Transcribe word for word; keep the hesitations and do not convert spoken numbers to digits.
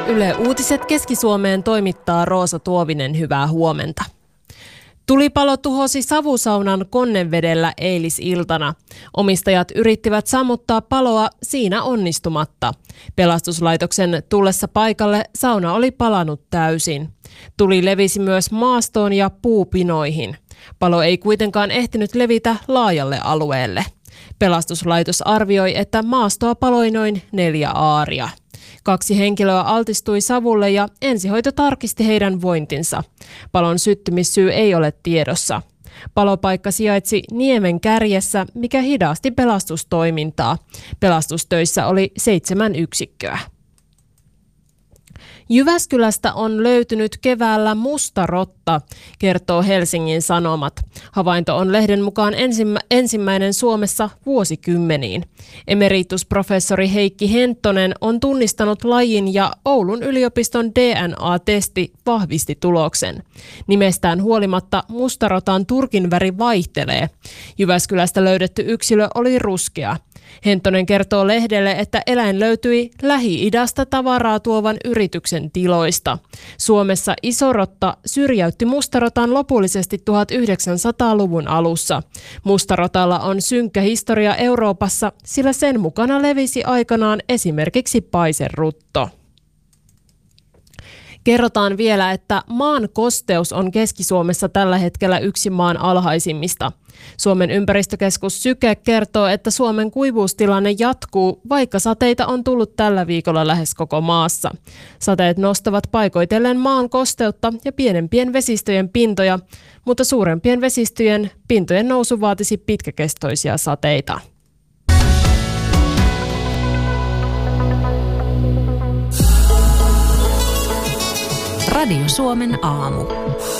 Yle Uutiset Keski-Suomeen toimittaa Roosa Tuovinen, hyvää huomenta. Tulipalo tuhosi savusaunan Konnevedellä eilisiltana. Omistajat yrittivät sammuttaa paloa siinä onnistumatta. Pelastuslaitoksen tullessa paikalle sauna oli palanut täysin. Tuli levisi myös maastoon ja puupinoihin. Palo ei kuitenkaan ehtinyt levitä laajalle alueelle. Pelastuslaitos arvioi, että maastoa paloi noin neljä aaria. Kaksi henkilöä altistui savulle ja ensihoito tarkisti heidän vointinsa. Palon syttymissyy ei ole tiedossa. Palopaikka sijaitsi niemen kärjessä, mikä hidasti pelastustoimintaa. Pelastustöissä oli seitsemän yksikköä. Jyväskylästä on löytynyt keväällä musta rotta, kertoo Helsingin Sanomat. Havainto on lehden mukaan ensimmä, ensimmäinen Suomessa vuosikymmeniin. Emeritusprofessori Heikki Henttonen on tunnistanut lajin ja Oulun yliopiston D N A-testi vahvisti tuloksen. Nimestään huolimatta mustarotan turkin väri vaihtelee. Jyväskylästä löydetty yksilö oli ruskea. Henttonen kertoo lehdelle, että eläin löytyi Lähi-idästä tavaraa tuovan yrityksen tiloista. Suomessa isorotta syrjäytti mustarotan lopullisesti tuhatyhdeksänsataaluvun alussa. Mustarotalla on synkkä historia Euroopassa, sillä sen mukana levisi aikanaan esimerkiksi paiserutto. Kerrotaan vielä, että maan kosteus on Keski-Suomessa tällä hetkellä yksi maan alhaisimmista. Suomen ympäristökeskus Syke kertoo, että Suomen kuivuustilanne jatkuu, vaikka sateita on tullut tällä viikolla lähes koko maassa. Sateet nostavat paikoitellen maan kosteutta ja pienempien vesistöjen pintoja, mutta suurempien vesistöjen pintojen nousu vaatisi pitkäkestoisia sateita. Radio Suomen aamu.